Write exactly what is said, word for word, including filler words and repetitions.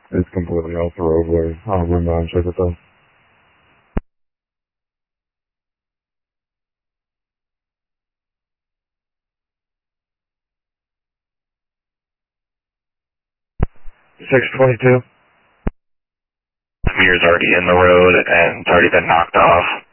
It's completely off the roadway. I'll run down and check it though. six twenty-two. The mirror's already in the road and it's already been knocked off.